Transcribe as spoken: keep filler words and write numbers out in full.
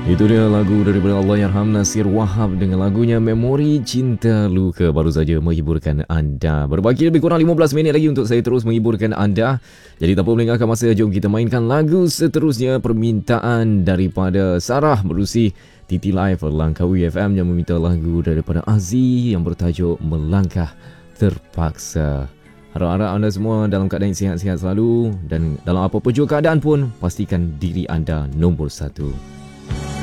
Itu dia lagu daripada Allahyarham Nasir Wahab dengan lagunya Memori Cinta Luka, baru saja menghiburkan anda. Berbaki lebih kurang lima belas minit lagi untuk saya terus menghiburkan anda. Jadi tanpa melengahkan masa, jom kita mainkan lagu seterusnya. Permintaan daripada Sarah melalui Titi Live Langkawi F M yang meminta lagu daripada Aziz yang bertajuk Melangkah Terpaksa. Harap-harap anda semua dalam keadaan sihat-sihat selalu, dan dalam apa-apa juga keadaan pun pastikan diri anda nombor satu.